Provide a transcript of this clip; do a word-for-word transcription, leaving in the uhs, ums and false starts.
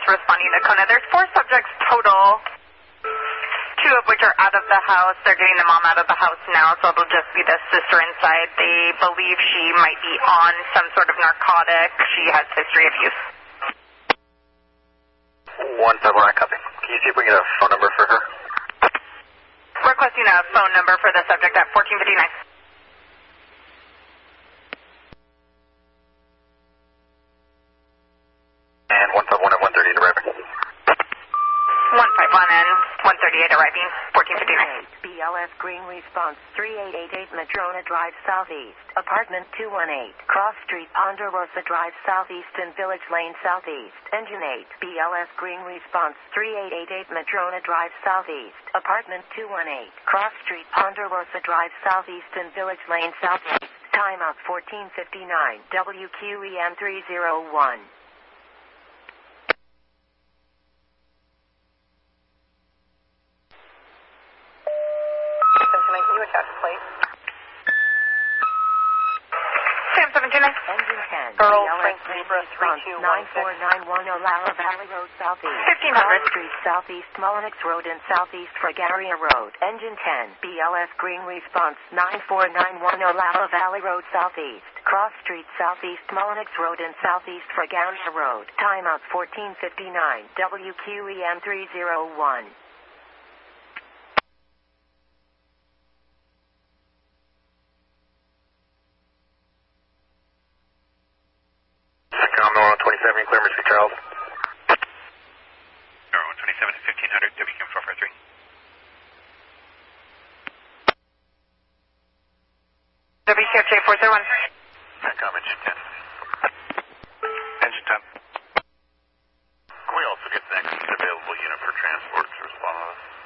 responding to Kona. There's four subjects total, two of which are out of the house. They're getting the mom out of the house now, so it'll just be the sister inside. They believe she might be on some sort of narcotic. She has history of use. one five one, I copy. Can you see if we can get a phone number for her? Requesting a phone number for the subject at fourteen fifty-nine. And one five one at one thirty-eight arriving. one five one and one thirty-eight arriving, fourteen fifty-nine. B L S Green Response three eight eight eight Madrona Drive Southeast, Apartment two one eight, Cross Street, Ponderosa Drive Southeast and Village Lane Southeast, Engine eight. B L S Green Response three eight eight eight Madrona Drive Southeast, Apartment two one eight, Cross Street, Ponderosa Drive Southeast and Village Lane Southeast. Timeout fourteen fifty-nine, W Q E M three oh one. Sam seven two nine. Engine ten. Earl B L S Frank Green Zebra Response three two one nine four nine one Olara Valley Road Southeast. fifteen hundred. Cross Street Southeast, Mullenix Road and Southeast Fragaria Road. Engine ten. B L S Green Response nine four nine one Olara Valley Road Southeast. Cross Street Southeast, Mullenix Road and Southeast Fragaria Road. Timeout fourteen fifty-nine. W Q E M three oh one. Second, one twenty-seven, clear Mister Charles. one twenty-seven, fifteen hundred, W Q M four five three. W Q F J four zero one. Second, engine ten. Engine ten. Can we also get the next available unit for transport to respond to this?